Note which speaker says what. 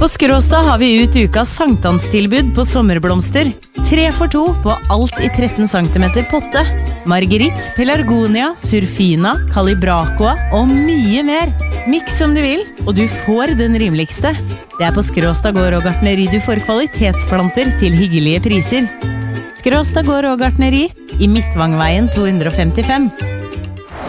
Speaker 1: På Skråstad har vi ut ukas sankthanstilbud på sommerblomster. 3 for 2 på alt I 13 cm potte. Marguerite, pelargonia, surfina, calibracoa og mye mer. Mix som du vil, og du får den rimeligste. Det på Skråstad gård og gartneri du får kvalitetsplanter til hyggelige priser. Skråstad gård og gartneri I Midtvangveien 255.